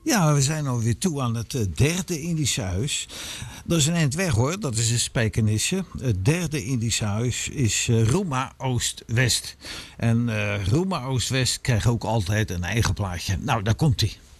Ja, we zijn alweer toe aan het derde Indische huis. Dat is een eind weg hoor, dat is een Spijkenisse. Het derde Indische huis is Roema Oost-West. En Roema Oost-West krijgt ook altijd een eigen plaatje. Nou, daar komt ie.